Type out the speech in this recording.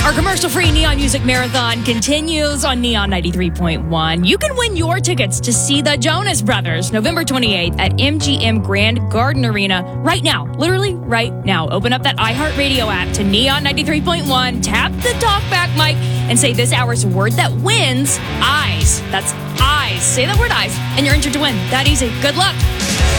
Our commercial-free Neon Music Marathon continues on Neon 93.1. You can win your tickets to see the Jonas Brothers November 28th at MGM Grand Garden Arena right now. Literally right now. Open up that iHeartRadio app to Neon 93.1, tap the talkback mic, and say this hour's word that wins, eyes. That's eyes. Say that word eyes, and you're entered to win. That easy. Good luck.